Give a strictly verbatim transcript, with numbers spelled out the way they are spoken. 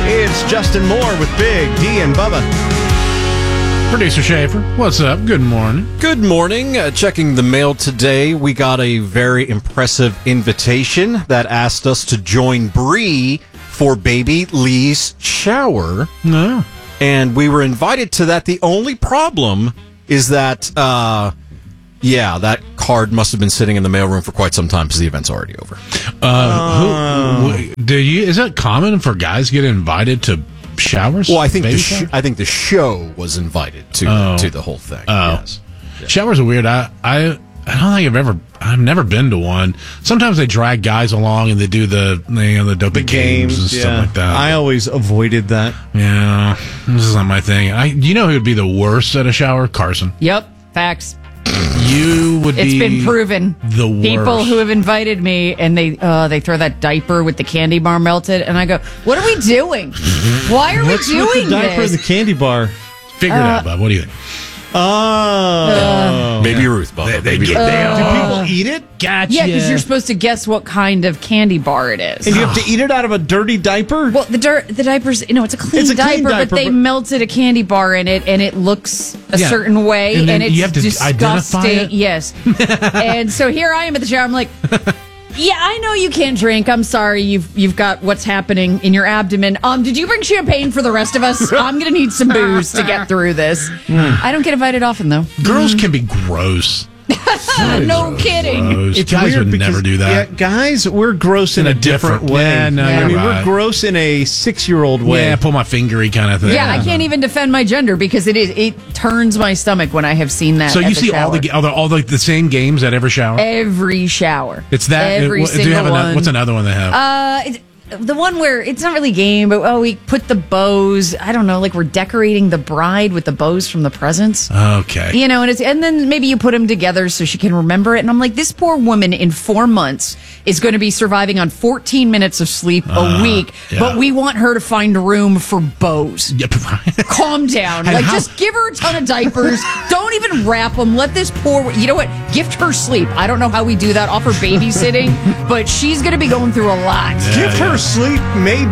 It's Justin Moore with Big D and Bubba. Producer Schaefer, what's up? Good morning. Good morning. Uh, checking the mail today, we got a very impressive invitation that asked us to join Bree for baby Lee's shower. No. And we were invited to that. The only problem is that, uh, yeah, that card must have been sitting in the mailroom for quite some time because the event's already over. Uh, who, wh- do you? Is that common for guys to get invited to showers? Well, I think Baby the sh- shower? I think the show was invited to Oh. to the whole thing. Oh. Yes. Showers are weird. I, I I don't think I've ever. I've never been to one. Sometimes they drag guys along and they do the you know, the dopey games, and yeah. stuff like that. I always avoided that. yeah, this is not my thing. I you know who would be the worst at a shower? Carson. Yep, facts. You would It's be been proven. the worst. People who have invited me and they uh, they throw that diaper with the candy bar melted, and I go, "What are we doing? Why are What's we with doing the diaper this?" and the candy bar? Figure it out, Bob. What do you think? Oh. Baby Ruth, Bubba. They- they Baby get Ruth. down. Do people eat it? Gotcha. Yeah, because you're supposed to guess what kind of candy bar it is. And you have to eat it out of a dirty diaper? Well, the dirt, the diapers, you know, it's a clean, It's a clean diaper, diaper, but they but- melted a candy bar in it, and it looks a Yeah. certain way, And and, then it's you have to identify disgusting. it? Yes. And so here I am at the shower. I'm like, yeah, I know you can't drink. I'm sorry. You've you've got what's happening in your abdomen. Um, did you bring champagne for the rest of us? I'm gonna need some booze to get through this. I don't get invited often though. Girls can be gross. No kidding. Gross. It's Guys weird would because, never do that. Yeah, guys, we're gross in, In a, a different, different- way. yeah, no, I you're mean, right. we're gross in a six-year-old way. Yeah, pull my fingery kind of thing. Yeah, I can't even defend my gender because it is it turns my stomach when I have seen that. So at you the see all shower. the all the, all the the same games at every shower. every shower. It's that. every it- single do you have one. another, what's another one they have? Uh, it's, the one where it's not really a game, but oh, we put the bows. I don't know, like we're decorating the bride with the bows from the presents. okay. You know, and it's and then maybe you put them together so she can remember it. And I'm like, this poor woman in four months is going to be surviving on fourteen minutes of sleep a Uh, week, yeah. but we want her to find room for bows. Yep. Calm down. And Like, how- just give her a ton of diapers. Don't even wrap them. Let this poor, you know what? Gift her sleep. I don't know how we do that. Offer babysitting, but she's going to be going through a lot. Give her sleep, maybe.